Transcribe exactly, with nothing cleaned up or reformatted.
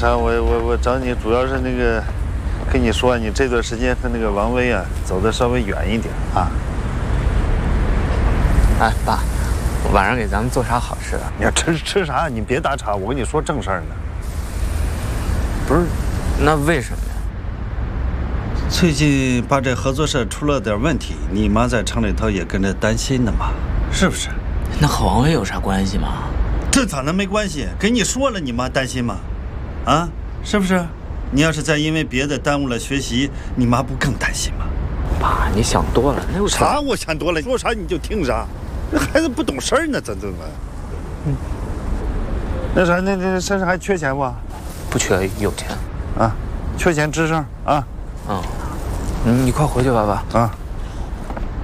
啥，我我我找你主要是那个，跟你说，你这段时间和那个王威啊走的稍微远一点啊。 哎，爸，晚上给咱们做啥好吃的？ 你要吃吃啥？你别打岔，我跟你说正事儿呢。 不是，那为什么呀？ 最近把这合作社出了点问题，你妈在厂里头也跟着担心的嘛，是不是？ 那和王威有啥关系吗？ 这咋能没关系？跟你说了，你妈担心吗？啊，是不是？你要是再因为别的耽误了学习，你妈不更担心吗？ 爸，你想多了，那有啥？我想多了，说啥你就听啥。那孩子不懂事儿呢，怎怎么？嗯。那啥，那那身上还缺钱不？ 不缺，有钱。 啊，缺钱吱声啊。 嗯，你快回去吧，爸。 啊。